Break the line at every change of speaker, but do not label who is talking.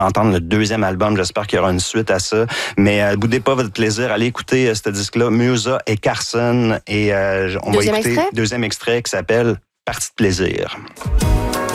entendre le deuxième album. J'espère qu'il y aura une suite à ça. Mais boudez pas votre plaisir. Allez écouter ce disque-là, Musa et Carson. Et on va écouter deuxième extrait qui s'appelle Partie de plaisir.